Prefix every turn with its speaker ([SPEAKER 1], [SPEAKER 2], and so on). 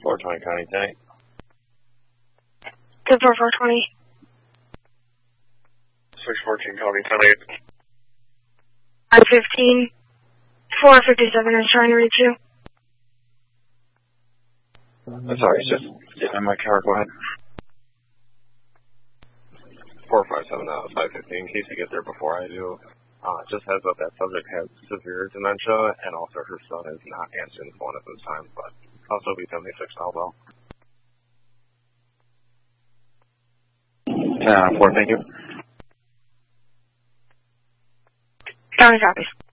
[SPEAKER 1] 420 County 10.
[SPEAKER 2] 420.
[SPEAKER 1] 614 County 10.
[SPEAKER 2] 515. 457 is trying to reach you.
[SPEAKER 1] I'm sorry, it's just getting in my car. Go ahead. 457 515. In case you get there before I do. Just heads up, that subject has severe dementia, and also her son is not answering the phone at this time, but also be 76 now, though. 4, thank you.
[SPEAKER 2] County copies.